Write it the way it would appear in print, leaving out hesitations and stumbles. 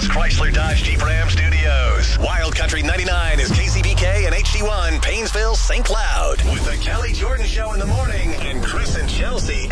Dallas Chrysler Dodge Jeep Ram Studios. Wild Country 99 is KCBK and HD1, Paynesville, St. Cloud. With the Kelly Jordan Show in the morning and Chris and Chelsea